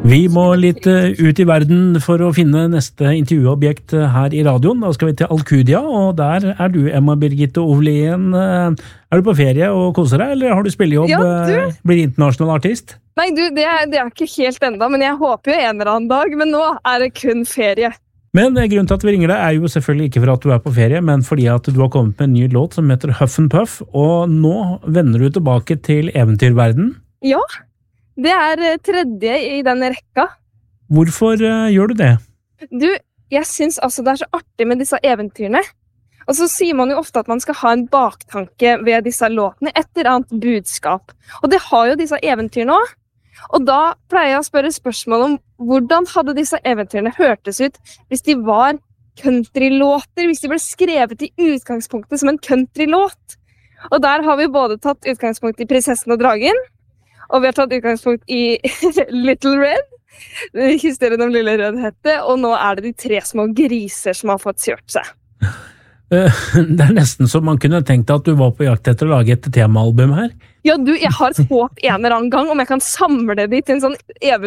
Vi må litt ut I verden for å finne neste intervjuobjekt her I radioen. Da skal vi til Alcudia, og der du, Emma Birgitte Ovlien. Du på ferie og koser deg, eller har du spillejobb, blir internasjonal artist? Nei, det er ikke helt enda, men jeg håper jo en eller annen dag, men nå det kun ferie. Men grunnen til at vi ringer deg jo selvfølgelig ikke for at du på ferie, men fordi at du har kommet med en ny låt som heter Huff and Puff, og nå vender du tilbake til eventyrverden. Ja, det tredje I den rekka. Hvorfor gjør du det? Du, jeg synes altså det så artig med disse eventyrene. Og så sier man jo ofte at man skal ha en baktanke ved disse låtene, et eller annet budskap. Og det har jo disse eventyrene også. Og da pleier jeg å spørre spørsmål om hvordan hadde disse eventyrene hørtes ut hvis de var countrylåter, hvis de ble skrevet I utgangspunktet som en countrylåt. Og der har vi både tatt utgangspunkt I Prinsessen og Dragen, og vi har tatt utgangspunkt I Little Red, historien om Lille Rødhette, og nå det de 3 små griser som har fått kjørt seg. Det nesten som man kunne tenkt at du var på jakt etter å lage et temaalbum her. Ja, du, jeg har et håp en eller annen gang om jeg kan samle det til en sånn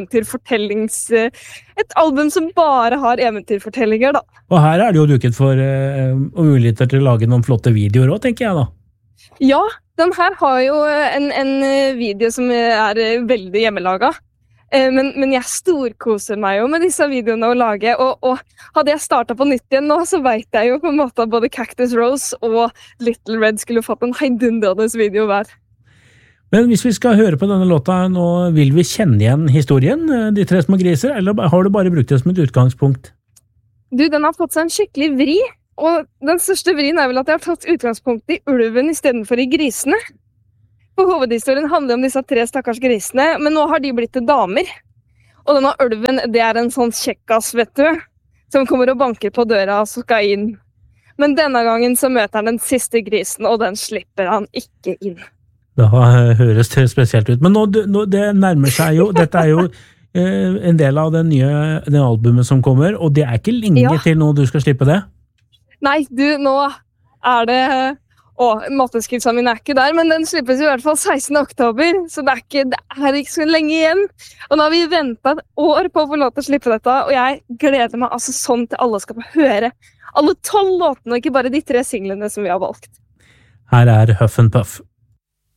et album som bare har eventyrfortellinger, da. Og her det jo duket for muligheter til å lage noen flotte videoer også, tenker jeg da. Ja, den her har jo en video som veldig hjemmelaget. Men jeg storkoser meg jo med disse videoene å lage, og hadde jeg startet på nytt igjen nå, så vet jeg jo på en måte at både Cactus Rose og Little Red skulle fått en heidundrende video hver. Men hvis vi skal høre på denne låta nå, vil vi kjenne igjen historien, de 3 små griser, eller har du bare brukt det som et utgangspunkt? Du, den har fått seg en skikkelig vri, og den største vrien vel at jeg har tatt utgangspunkt I ulven I stedet for I grisene. For hovedhistorien handler om disse 3 stakkars grisene, men nå har de blitt til damer. Og denne ulven, det en sånn kjekkas, vet du, som kommer og banker på døra og skal inn. Men denne gangen så møter han den siste grisen, og den slipper han ikke inn. Det høres det spesielt ut. Men nå det nærmer seg jo, dette jo en del av det albumet som kommer, og det ikke lenge til nå du skal slippe det. Nei, du, nå det... Mateskriftsa min ikke der, men den slippes I hvert fall 16. oktober, så det ikke så lenge igjen. Og nå har vi ventet et år på å få lov til å slippe dette, og jeg gleder meg altså sånn til alle skal få høre alle 12 låtene, og ikke bare de 3 singlene som vi har valgt. Her Huff and Puff.